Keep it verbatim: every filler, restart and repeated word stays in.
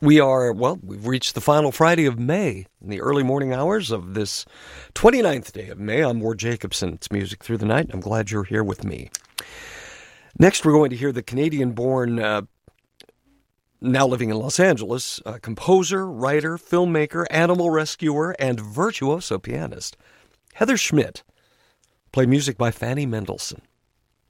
We are, well, we've reached the final Friday of May, in the early morning hours of this twenty-ninth day of May. I'm Ward Jacobson. It's Music Through the Night. I'm glad you're here with me. Next, we're going to hear the Canadian-born, uh, now living in Los Angeles, uh, composer, writer, filmmaker, animal rescuer, and virtuoso pianist, Heather Schmidt, play music by Fanny Mendelssohn.